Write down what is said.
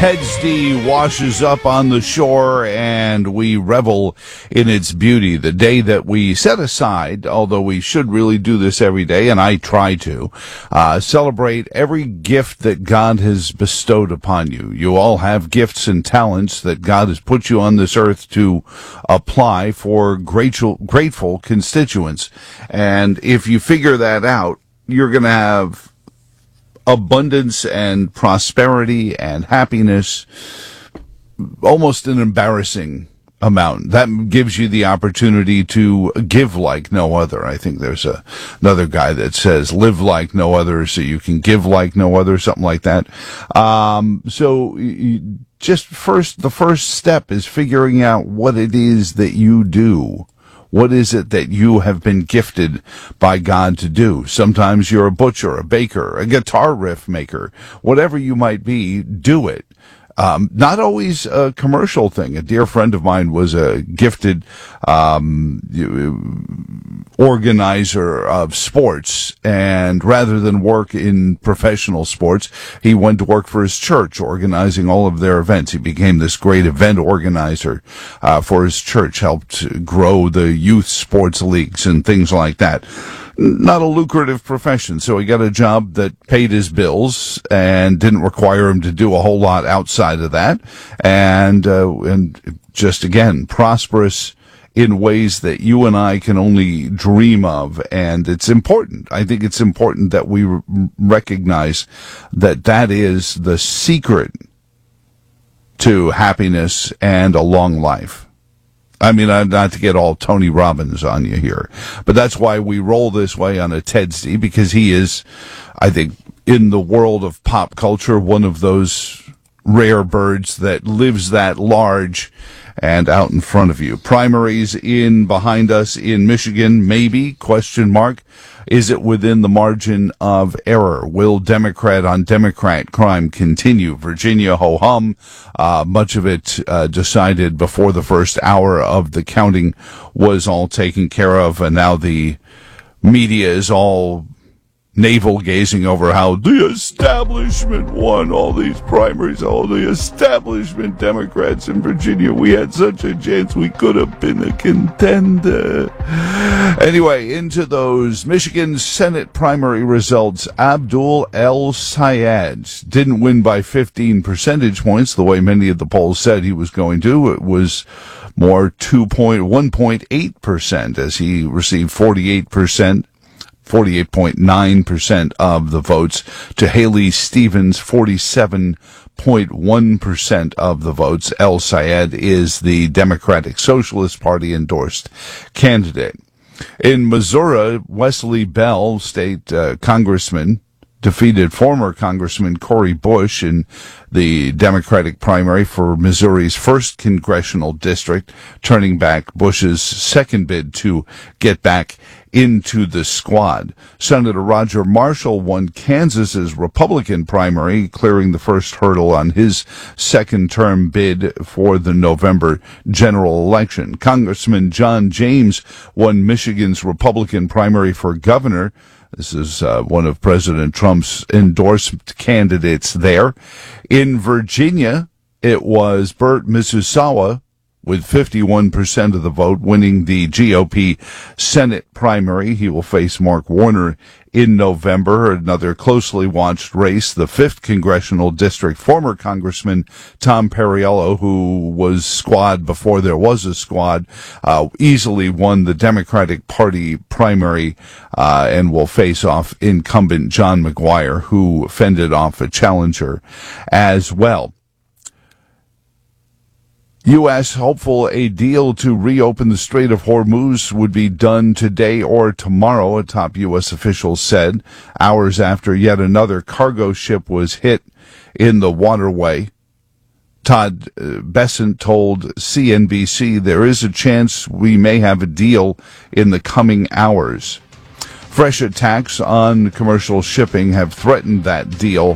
Tedsdy washes up on the shore and we revel in its beauty. The day that we set aside, although we should really do this every day, and I try to, celebrate every gift that God has bestowed upon you. You all have gifts and talents that God has put you on this earth to apply for grateful constituents. And if you figure that out, you're going to have abundance and prosperity and happiness, almost an embarrassing amount. That gives you the opportunity to give like no other. I think there's another guy that says, live like no other so you can give like no other, something like that. The first step is figuring out what it is that you do. What is it that you have been gifted by God to do? Sometimes you're a butcher, a baker, a guitar riff maker. Whatever you might be, do it. Not always a commercial thing. A dear friend of mine was a gifted organizer of sports, and rather than work in professional sports, he went to work for his church, organizing all of their events. He became this great event organizer for his church, helped grow the youth sports leagues and things like that. Not a lucrative profession, so he got a job that paid his bills and didn't require him to do a whole lot outside of that, and just again prosperous in ways that you and I can only dream of. And it's important. I think it's important that we recognize that that is the secret to happiness and a long life. I mean, not to get all Tony Robbins on you here, but that's why we roll this way on a Tedsdy, because he is, I think, in the world of pop culture, one of those rare birds that lives that large and out in front of you. Primaries in behind us in Michigan, maybe, ? Is it within the margin of error? Will Democrat on Democrat crime continue? Virginia, ho-hum. Much of it decided before the first hour of the counting was all taken care of, and now the media is all navel-gazing over how the establishment won all these primaries. Oh, the establishment Democrats in Virginia, we had such a chance, we could have been a contender. Anyway, into those Michigan Senate primary results. Abdul El-Sayed didn't win by 15 percentage points the way many of the polls said he was going to. It was more 1.8% as he received 48.9% of the votes, to Haley Stevens, 47.1% of the votes. El-Sayed is the Democratic Socialist Party endorsed candidate. In Missouri, Wesley Bell, state congressman, defeated former Congressman Cori Bush in the Democratic primary for Missouri's 1st congressional district, turning back Bush's second bid to get back into the squad. Senator Roger Marshall won Kansas's Republican primary, clearing the first hurdle on his second-term bid for the November general election. Congressman John James won Michigan's Republican primary for governor. This is one of President Trump's endorsed candidates there. In Virginia, it was Burt Misusawa with 51% of the vote, winning the GOP Senate primary. He will face Mark Warner in November. Another closely watched race, the 5th congressional district. Former Congressman Tom Perriello, who was squad before there was a squad, easily won the Democratic Party primary and will face off incumbent John McGuire, who fended off a challenger as well. U.S. hopeful a deal to reopen the Strait of Hormuz would be done today or tomorrow, a top U.S. official said, hours after yet another cargo ship was hit in the waterway. Todd Bessent told CNBC there is a chance we may have a deal in the coming hours. Fresh attacks on commercial shipping have threatened that deal.